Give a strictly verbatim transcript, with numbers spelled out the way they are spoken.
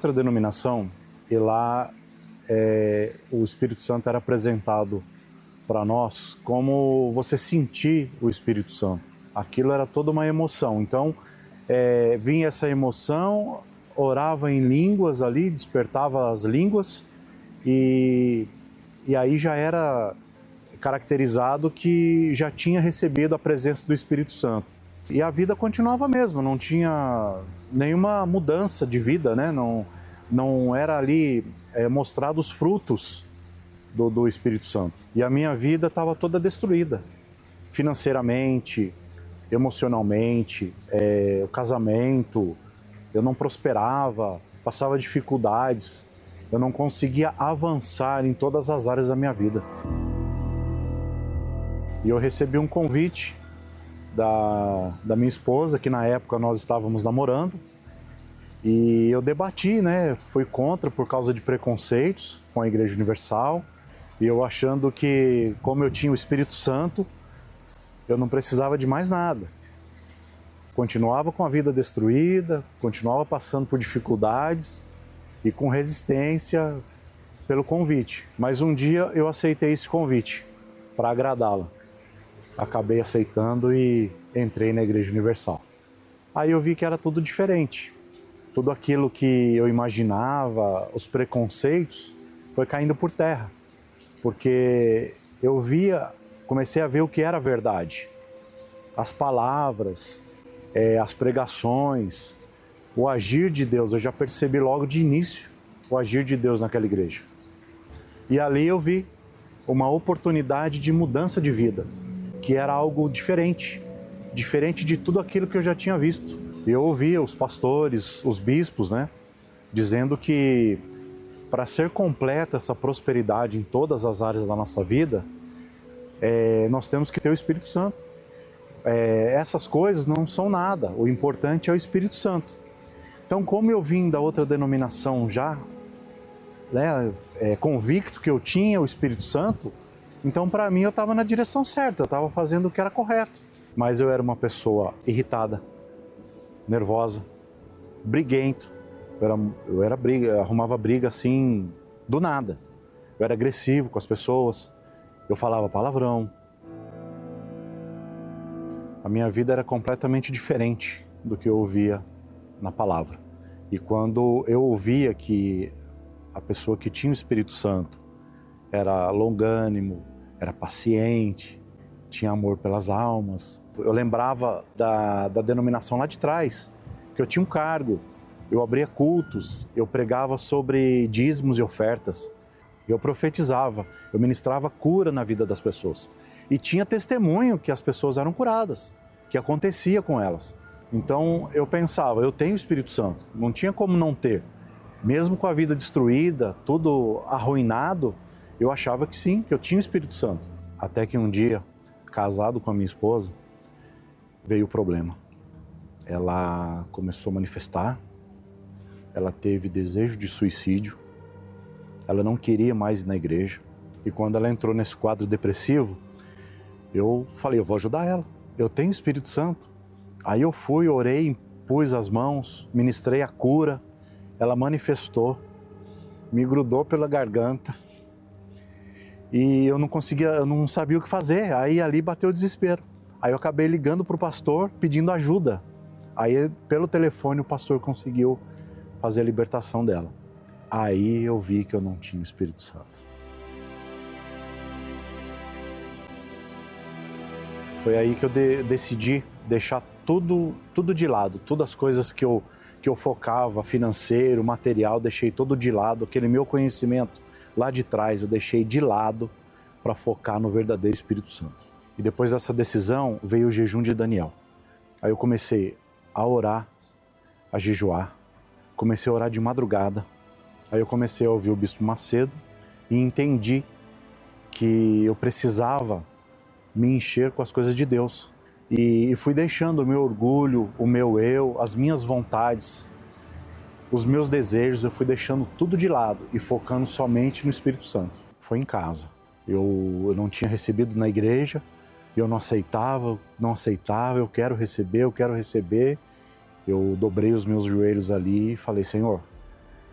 outra denominação e lá é, o Espírito Santo era apresentado para nós como você sentir o Espírito Santo. Aquilo era toda uma emoção. Então, é, vinha essa emoção, orava em línguas ali, despertava as línguas e, e aí já era caracterizado que já tinha recebido a presença do Espírito Santo. E a vida continuava a mesma, não tinha nenhuma mudança de vida, né? Não, não era ali é, mostrado os frutos do, do Espírito Santo. E a minha vida estava toda destruída, financeiramente, emocionalmente, é, o casamento, eu não prosperava, passava dificuldades, eu não conseguia avançar em todas as áreas da minha vida. E eu recebi um convite da, da minha esposa, que na época nós estávamos namorando, e eu debati, né? Fui contra por causa de preconceitos com a Igreja Universal, e eu achando que, como eu tinha o Espírito Santo, eu não precisava de mais nada. Continuava com a vida destruída, continuava passando por dificuldades e com resistência pelo convite. Mas um dia eu aceitei esse convite para agradá-la. Acabei aceitando e entrei na Igreja Universal. Aí eu vi que era tudo diferente. Tudo aquilo que eu imaginava, os preconceitos, foi caindo por terra. Porque eu via, comecei a ver o que era verdade. As palavras, é, as pregações, o agir de Deus. Eu já percebi logo de início o agir de Deus naquela igreja. E ali eu vi uma oportunidade de mudança de vida, que era algo diferente, diferente de tudo aquilo que eu já tinha visto. Eu ouvia os pastores, os bispos, né, dizendo que para ser completa essa prosperidade em todas as áreas da nossa vida, é, nós temos que ter o Espírito Santo. É, essas coisas não são nada, o importante é o Espírito Santo. Então, como eu vim da outra denominação já, né, é, convicto que eu tinha o Espírito Santo, então para mim eu estava na direção certa, eu estava fazendo o que era correto. Mas eu era uma pessoa irritada, nervosa, briguento, eu era, eu era briga, eu arrumava briga assim, do nada. Eu era agressivo com as pessoas, eu falava palavrão. A minha vida era completamente diferente do que eu ouvia na palavra. E quando eu ouvia que a pessoa que tinha o Espírito Santo era longânimo, era paciente, tinha amor pelas almas. Eu lembrava da, da denominação lá de trás, que eu tinha um cargo, eu abria cultos, eu pregava sobre dízimos e ofertas, eu profetizava, eu ministrava cura na vida das pessoas. E tinha testemunho que as pessoas eram curadas, que acontecia com elas. Então eu pensava, eu tenho o Espírito Santo, não tinha como não ter. Mesmo com a vida destruída, tudo arruinado, eu achava que sim, que eu tinha o Espírito Santo. Até que um dia, casado com a minha esposa, veio o problema. Ela começou a manifestar, ela teve desejo de suicídio, ela não queria mais ir na igreja. E quando ela entrou nesse quadro depressivo, eu falei, eu vou ajudar ela, eu tenho o Espírito Santo. Aí eu fui, orei, pus as mãos, ministrei a cura, ela manifestou, me grudou pela garganta e eu não conseguia, eu não sabia o que fazer. Aí ali bateu o desespero. Aí eu acabei ligando para o pastor pedindo ajuda. Aí pelo telefone o pastor conseguiu fazer a libertação dela. Aí eu vi que eu não tinha o Espírito Santo. Foi aí que eu de, decidi deixar tudo, tudo de lado, todas as coisas que eu, que eu focava, financeiro, material, deixei tudo de lado, aquele meu conhecimento lá de trás eu deixei de lado para focar no verdadeiro Espírito Santo. E depois dessa decisão veio o jejum de Daniel. Aí eu comecei a orar, a jejuar, comecei a orar de madrugada. Aí eu comecei a ouvir o Bispo Macedo e entendi que eu precisava me encher com as coisas de Deus. E fui deixando o meu orgulho, o meu eu, as minhas vontades, os meus desejos, eu fui deixando tudo de lado e focando somente no Espírito Santo. Foi em casa. Eu, eu não tinha recebido na igreja, eu não aceitava, não aceitava, eu quero receber, eu quero receber. Eu dobrei os meus joelhos ali e falei, Senhor,